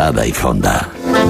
Parada y Fonda.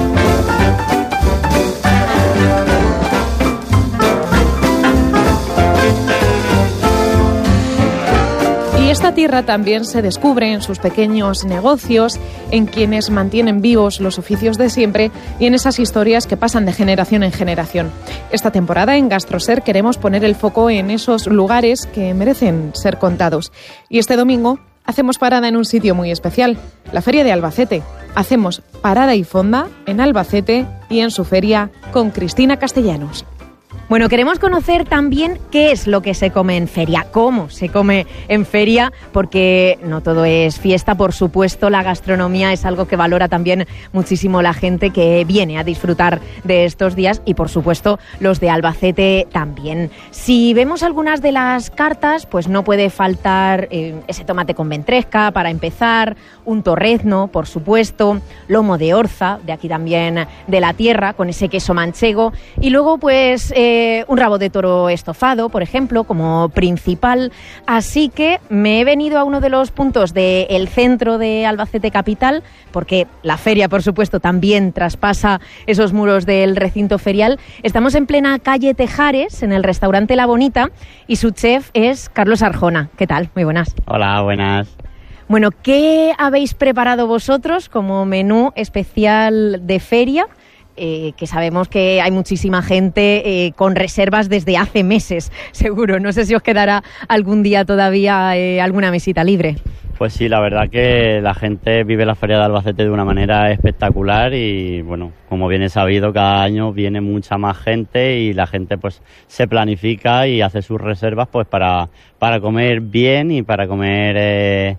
Y esta tierra también se descubre en sus pequeños negocios, en quienes mantienen vivos los oficios de siempre y en esas historias que pasan de generación en generación. Esta temporada en GastroSer queremos poner el foco en esos lugares que merecen ser contados. Y este domingo hacemos parada en un sitio muy especial, la Feria de Albacete. Hacemos parada y fonda en Albacete y en su feria con Cristina Castellanos. Bueno, queremos conocer también qué es lo que se come en feria, cómo se come en feria, porque no todo es fiesta, por supuesto, la gastronomía es algo que valora también muchísimo la gente que viene a disfrutar de estos días y, por supuesto, los de Albacete también. Si vemos algunas de las cartas, pues no puede faltar ese tomate con ventresca para empezar, un torrezno, por supuesto, lomo de orza, de aquí también de la tierra, con ese queso manchego, y luego pues un rabo de toro estofado, por ejemplo, como principal. Así que me he venido a uno de los puntos del centro de Albacete capital, porque la feria, por supuesto, también traspasa esos muros del recinto ferial. Estamos en plena calle Tejares, en el restaurante La Bonita, y su chef es Carlos Arjona. ¿Qué tal? Muy buenas. Hola, buenas. Bueno, ¿qué habéis preparado vosotros como menú especial de feria? Que sabemos que hay muchísima gente con reservas desde hace meses, seguro. No sé si os quedará algún día todavía alguna mesita libre. Pues sí, la verdad que la gente vive la Feria de Albacete de una manera espectacular y, bueno, como bien es sabido, cada año viene mucha más gente y la gente pues se planifica y hace sus reservas pues para comer bien y para comer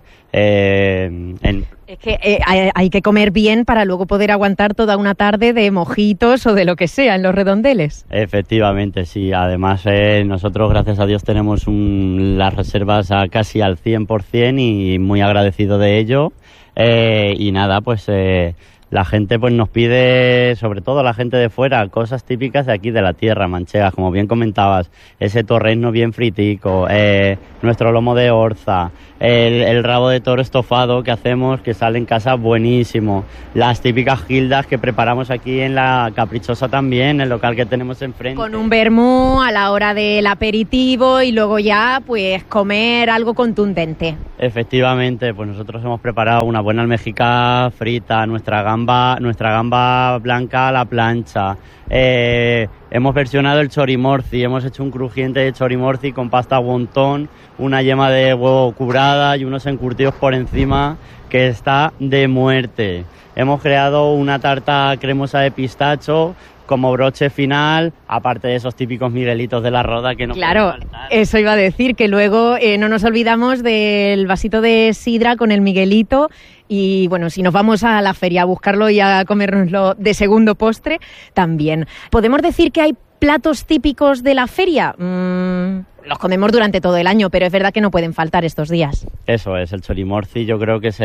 Es que hay que comer bien para luego poder aguantar toda una tarde de mojitos o de lo que sea en los redondeles. Efectivamente, sí. Además, nosotros, gracias a Dios, tenemos las reservas casi al 100% y muy agradecido de ello. Y nada, pues la gente pues nos pide, sobre todo la gente de fuera, cosas típicas de aquí de la tierra manchega, como bien comentabas, ese torrezno bien fritico, nuestro lomo de orza, el rabo de toro estofado que hacemos, que sale en casa buenísimo, las típicas gildas que preparamos aquí en la Caprichosa también, el local que tenemos enfrente. Con un vermú a la hora del aperitivo y luego ya pues comer algo contundente. Efectivamente, pues nosotros hemos preparado una buena almejica frita, nuestra gamba blanca a la plancha. Hemos versionado el chorimorci, hemos hecho un crujiente de chorimorci con pasta wonton, una yema de huevo curada y unos encurtidos por encima que está de muerte. Hemos creado una tarta cremosa de pistacho como broche final, aparte de esos típicos miguelitos de la Roda que no claro, pueden faltar. Eso iba a decir, que luego no nos olvidamos del vasito de sidra con el miguelito. Y bueno, si nos vamos a la feria a buscarlo y a comérnoslo de segundo postre, también. ¿Podemos decir que hay platos típicos de la feria? Los comemos durante todo el año, pero es verdad que no pueden faltar estos días. Eso es, el chorimorci yo creo que es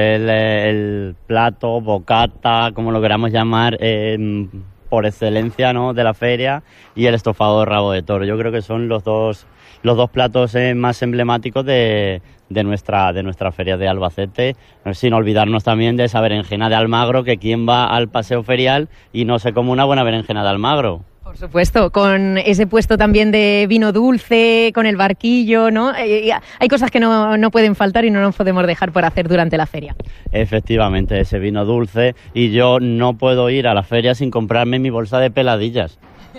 el plato, bocata, como lo queramos llamar, por excelencia, ¿no?, de la feria, y el estofado de rabo de toro. Yo creo que son los dos platos más emblemáticos de nuestra feria de Albacete, sin olvidarnos también de esa berenjena de Almagro, que quien va al paseo ferial y no se come una buena berenjena de Almagro. Por supuesto, con ese puesto también de vino dulce, con el barquillo, ¿no? Hay cosas que no pueden faltar y no nos podemos dejar por hacer durante la feria. Efectivamente, ese vino dulce, y yo no puedo ir a la feria sin comprarme mi bolsa de peladillas.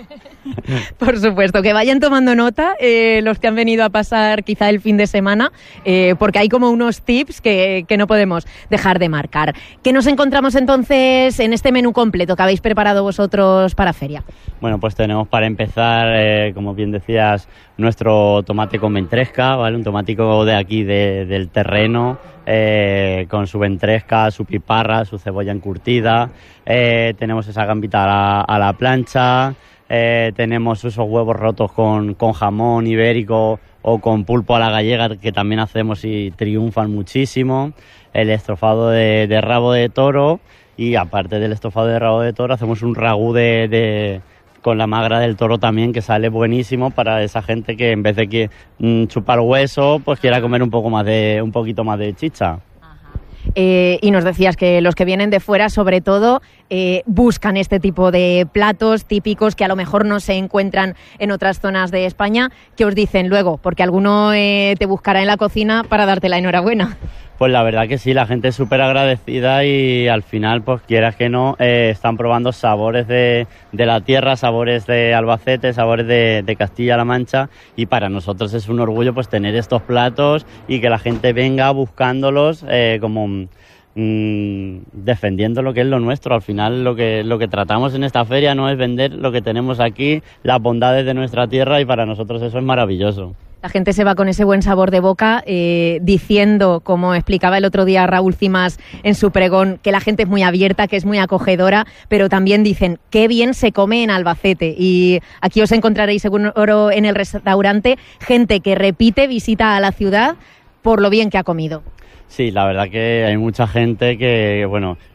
Por supuesto, que vayan tomando nota los que han venido a pasar quizá el fin de semana, porque hay como unos tips que no podemos dejar de marcar. ¿Qué nos encontramos entonces en este menú completo que habéis preparado vosotros para feria? Bueno, pues tenemos para empezar, como bien decías, nuestro tomate con ventresca, ¿vale? Un tomático de aquí del terreno, con su ventresca, su piparra, su cebolla encurtida. Tenemos esa gambita a la plancha. Tenemos esos huevos rotos con jamón ibérico o con pulpo a la gallega, que también hacemos y triunfan muchísimo. El estofado de rabo de toro, y aparte del estofado de rabo de toro hacemos un ragú con la magra del toro también, que sale buenísimo para esa gente que en vez de chupar hueso, pues quiera comer un poquito más de chicha. y nos decías que los que vienen de fuera, sobre todo, buscan este tipo de platos típicos que a lo mejor no se encuentran en otras zonas de España. ¿Qué os dicen luego? Porque alguno te buscará en la cocina para darte la enhorabuena. Pues la verdad que sí, la gente es súper agradecida y al final, pues quieras que no, están probando sabores de la tierra, sabores de Albacete, sabores de Castilla-La Mancha, y para nosotros es un orgullo pues tener estos platos y que la gente venga buscándolos como defendiendo lo que es lo nuestro. Al final lo que tratamos en esta feria no es vender lo que tenemos aquí, las bondades de nuestra tierra, y para nosotros eso es maravilloso. La gente se va con ese buen sabor de boca diciendo, como explicaba el otro día Raúl Cimas en su pregón, que la gente es muy abierta, que es muy acogedora, pero también dicen, qué bien se come en Albacete. Y aquí os encontraréis seguro en el restaurante gente que repite visita a la ciudad por lo bien que ha comido. Sí, la verdad que hay mucha gente que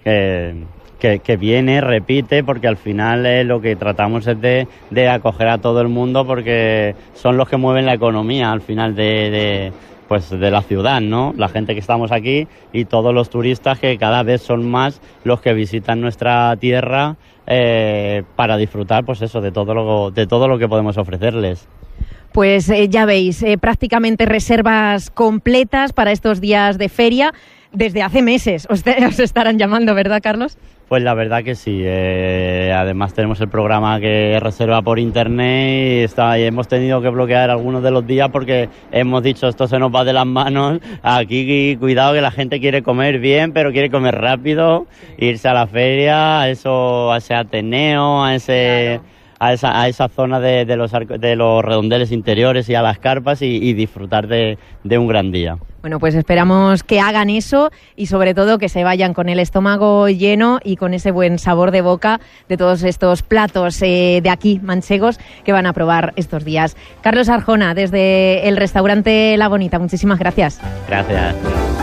viene, repite, porque al final lo que tratamos es de acoger a todo el mundo, porque son los que mueven la economía al final de la ciudad, ¿no? La gente que estamos aquí y todos los turistas, que cada vez son más los que visitan nuestra tierra para disfrutar, pues eso, de todo lo que podemos ofrecerles. Pues ya veis, prácticamente reservas completas para estos días de feria. Desde hace meses os estarán llamando, ¿verdad, Carlos? Pues la verdad que sí. Además tenemos el programa que reserva por internet y hemos tenido que bloquear algunos de los días porque hemos dicho, esto se nos va de las manos. Aquí cuidado, que la gente quiere comer bien, pero quiere comer rápido, irse a la feria, a ese Ateneo, a esa zona de los redondeles interiores y a las carpas y disfrutar de un gran día. Bueno, pues esperamos que hagan eso y sobre todo que se vayan con el estómago lleno y con ese buen sabor de boca de todos estos platos de aquí, manchegos, que van a probar estos días. Carlos Arjona, desde el restaurante La Bonita, muchísimas gracias. Gracias.